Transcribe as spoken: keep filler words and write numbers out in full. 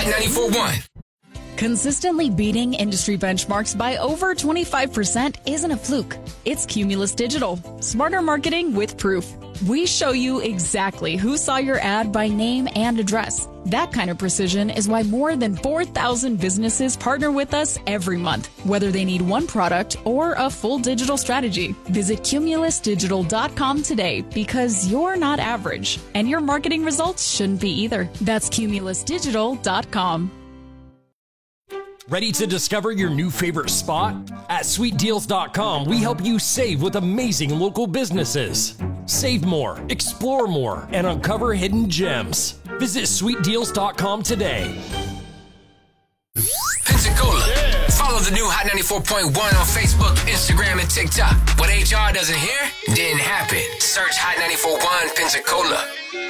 Hot ninety-four point one. Consistently beating industry benchmarks by over twenty-five percent isn't a fluke. It's Cumulus Digital. Smarter marketing with proof. We show you exactly who saw your ad by name and address. That kind of precision is why more than four thousand businesses partner with us every month, whether they need one product or a full digital strategy. Visit cumulus digital dot com today because you're not average, and your marketing results shouldn't be either. That's cumulus digital dot com. Ready to discover your new favorite spot? At sweet deals dot com, we help you save with amazing local businesses. Save more, explore more, and uncover hidden gems. Visit sweet deals dot com today. Pensacola. Yeah. Follow the new Hot ninety-four point one on Facebook, Instagram, and TikTok. What H R doesn't hear didn't happen. Search Hot ninety-four point one Pensacola.